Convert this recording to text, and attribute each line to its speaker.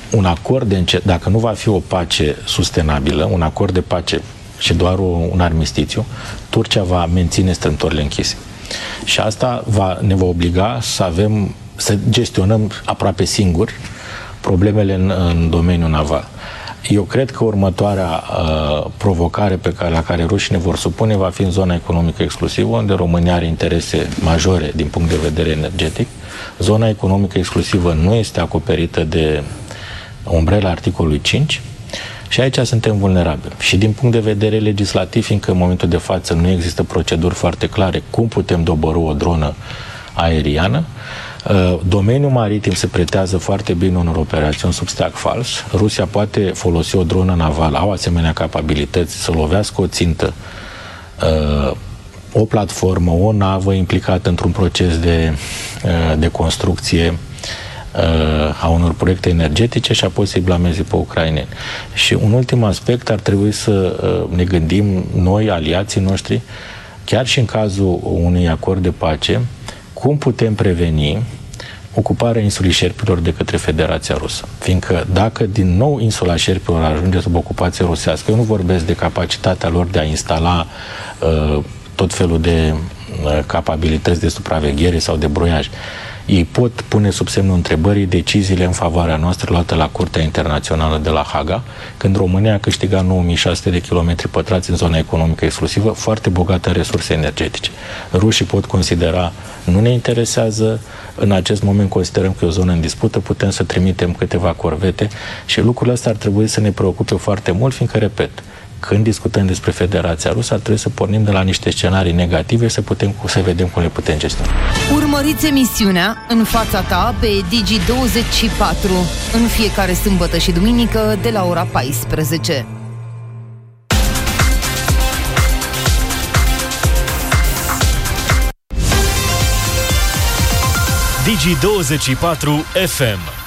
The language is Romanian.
Speaker 1: un acord dacă nu va fi o pace sustenabilă, un acord de pace și doar un armistițiu, Turcia va menține strâmtorile închise. Și asta ne va obliga să gestionăm aproape singuri problemele în domeniul naval. Eu cred că următoarea provocare la care rușii ne vor supune va fi în zona economică exclusivă, unde România are interese majore din punct de vedere energetic. Zona economică exclusivă nu este acoperită de umbrela articolului 5 și aici suntem vulnerabili. Și din punct de vedere legislativ, fiindcă în momentul de față nu există proceduri foarte clare cum putem dobărî o dronă aeriană, domeniul maritim se pretează foarte bine unor operațiuni sub steag fals. Rusia poate folosi o dronă navală, au asemenea capabilități să lovească o țintă, o platformă, o navă implicată într-un proces de construcție a unor proiecte energetice și apoi să-i blameze pe ucraineni. Și un ultim aspect, ar trebui să ne gândim noi, aliații noștri, chiar și în cazul unui acord de pace, cum putem preveni ocuparea insulei Șerpilor de către Federația Rusă. Fiindcă dacă din nou insula Șerpilor ajunge sub ocupație rusească, eu nu vorbesc de capacitatea lor de a instala tot felul de capabilități de supraveghere sau de broiaj. Ei pot pune sub semnul întrebării deciziile în favoarea noastră luate la Curtea Internațională de la Haga, când România a câștigat 9600 de kilometri pătrați în zona economică exclusivă, foarte bogată în resurse energetice. Rușii pot considera, nu ne interesează, în acest moment considerăm că e o zonă în dispută, putem să trimitem câteva corvete și lucrurile astea ar trebui să ne preocupe foarte mult, fiindcă, repet, când discutăm despre Federația Rusă, ar trebui să pornim de la niște scenarii negative să vedem cum le putem gestiona.
Speaker 2: Urmăriți emisiunea În fața ta pe Digi24 în fiecare sâmbătă și duminică de la ora 14.
Speaker 3: Digi24 FM